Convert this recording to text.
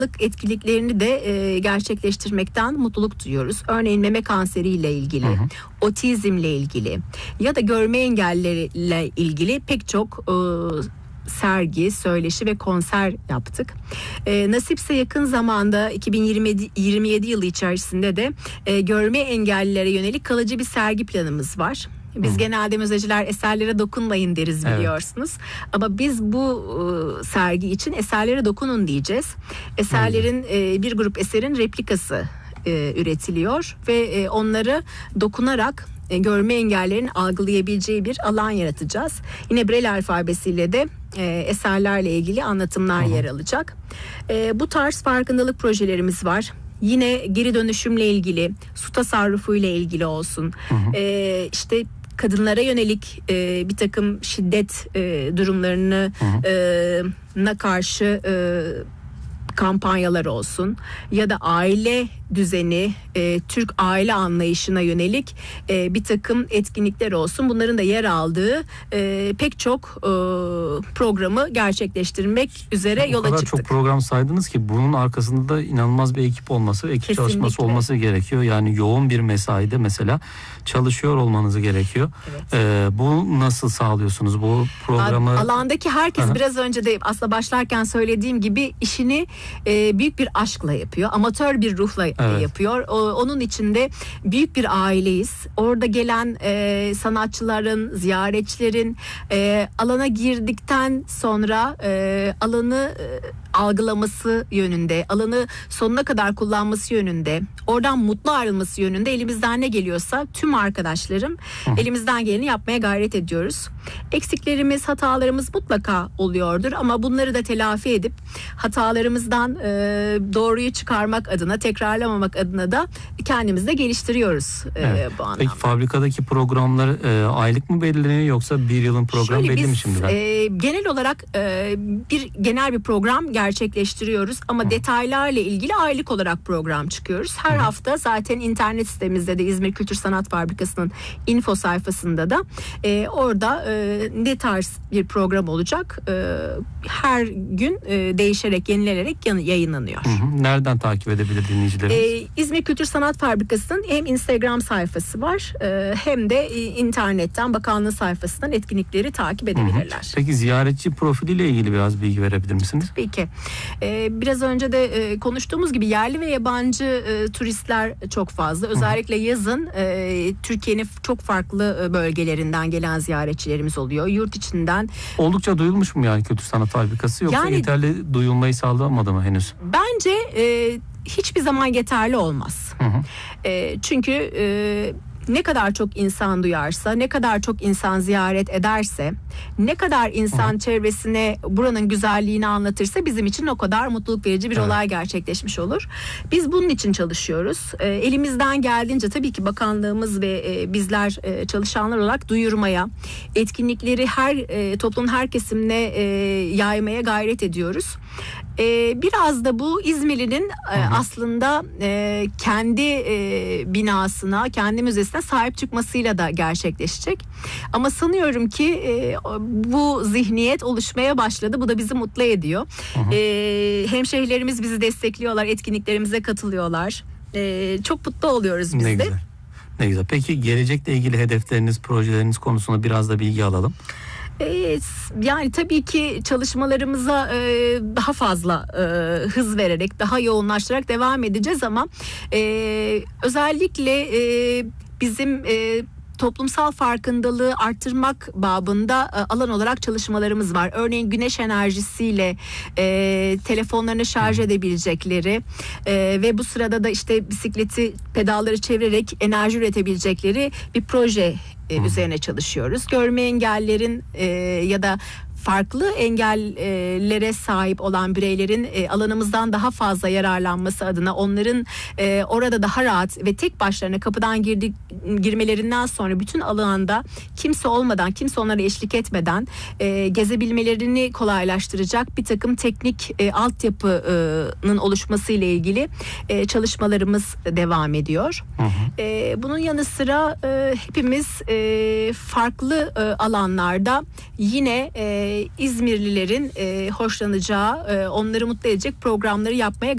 etkinliklerini de gerçekleştirmekten mutluluk duyuyoruz. Örneğin meme kanseriyle ilgili, otizmle ilgili ya da görme engelleriyle ilgili pek çok sergi, söyleşi ve konser yaptık. Nasipse yakın zamanda 2027 yılı içerisinde de görme engellilere yönelik kalıcı bir sergi planımız var. Biz genelde müzeciler eserlere dokunmayın deriz, biliyorsunuz. Evet. Ama biz bu sergi için eserlere dokunun diyeceğiz. Eserlerin bir grup eserin replikası üretiliyor ve onları dokunarak görme engellerin algılayabileceği bir alan yaratacağız. Yine Braille alfabesiyle de eserlerle ilgili anlatımlar yer alacak. Bu tarz farkındalık projelerimiz var. Yine geri dönüşümle ilgili, su tasarrufuyla ilgili olsun. İşte kadınlara yönelik bir takım şiddet durumlarına karşı kampanyalar olsun ya da aile düzeni, Türk aile anlayışına yönelik bir takım etkinlikler olsun. Bunların da yer aldığı pek çok programı gerçekleştirmek üzere yola çıktık. O kadar çok program saydınız ki bunun arkasında da inanılmaz bir ekip olması, ekip çalışması olması gerekiyor. Yani yoğun bir mesaide mesela çalışıyor olmanız gerekiyor. Evet. Bu nasıl sağlıyorsunuz bu programı? Alandaki herkes biraz önce de aslında başlarken söylediğim gibi işini büyük bir aşkla yapıyor. Amatör bir ruhla yapıyor. Onun içinde büyük bir aileyiz. Orada gelen sanatçıların, ziyaretçilerin alana girdikten sonra alanı algılaması yönünde, alanı sonuna kadar kullanması yönünde, oradan mutlu ayrılması yönünde elimizden ne geliyorsa tüm arkadaşlarım elimizden geleni yapmaya gayret ediyoruz. Eksiklerimiz, hatalarımız mutlaka oluyordur ama bunları da telafi edip hatalarımızdan doğruyu çıkarmak adına, tekrarlamamak adına da kendimizi de geliştiriyoruz bu anlamda. Peki fabrikadaki programlar aylık mı belirleniyor yoksa bir yılın programı belli mi şimdiden? Genel olarak genel bir program gerçekleştiriyoruz ama detaylarla ilgili aylık olarak program çıkıyoruz. Her hafta zaten internet sitemizde de İzmir Kültür Sanat Fabrikası'nın info sayfasında da orada ne tarz bir program olacak her gün değişerek, yenilenerek yayınlanıyor. Nereden takip edebilir dinleyicilerimiz? İzmir Kültür Sanat Fabrikası'nın hem Instagram sayfası var hem de internetten, bakanlığı sayfasından etkinlikleri takip edebilirler. Peki ziyaretçi profiliyle ilgili biraz bilgi verebilir misiniz? Tabii ki. Biraz önce de konuştuğumuz gibi yerli ve yabancı turistler çok fazla. Özellikle yazın Türkiye'nin çok farklı bölgelerinden gelen ziyaretçilerimiz oluyor. Yurt içinden. Oldukça duyulmuş mu yani Kültür Sanat Fabrikası yoksa yeterli duyulmayı sağlamadı mı henüz? Bence hiçbir zaman yeterli olmaz. Çünkü ne kadar çok insan duyarsa, ne kadar çok insan ziyaret ederse, ne kadar insan çevresine buranın güzelliğini anlatırsa bizim için o kadar mutluluk verici bir olay gerçekleşmiş olur. Biz bunun için çalışıyoruz. Elimizden geldiğince tabii ki bakanlığımız ve bizler çalışanlar olarak duyurmaya, etkinlikleri toplumun her kesimine yaymaya gayret ediyoruz. Biraz da bu İzmirli'nin aslında kendi binasına, kendi müzesine sahip çıkmasıyla da gerçekleşecek. Ama sanıyorum ki bu zihniyet oluşmaya başladı. Bu da bizi mutlu ediyor. Hemşehrilerimiz bizi destekliyorlar, etkinliklerimize katılıyorlar. Çok mutlu oluyoruz biz de. Ne güzel. Peki gelecekle ilgili hedefleriniz, projeleriniz konusunda biraz da bilgi alalım. Yani tabii ki çalışmalarımıza daha fazla hız vererek, daha yoğunlaştırarak devam edeceğiz ama özellikle bizim toplumsal farkındalığı arttırmak babında alan olarak çalışmalarımız var. Örneğin güneş enerjisiyle telefonlarını şarj edebilecekleri ve bu sırada da işte bisikleti, pedalları çevirerek enerji üretebilecekleri bir proje üzerine çalışıyoruz. Görme engellerin ya da farklı engellere sahip olan bireylerin alanımızdan daha fazla yararlanması adına onların orada daha rahat ve tek başlarına kapıdan girmelerinden sonra bütün alanda kimse olmadan, kimse onlara eşlik etmeden gezebilmelerini kolaylaştıracak bir takım teknik altyapının oluşması ile ilgili çalışmalarımız devam ediyor. Bunun yanı sıra hepimiz farklı alanlarda yine İzmirlilerin hoşlanacağı, onları mutlu edecek programları yapmaya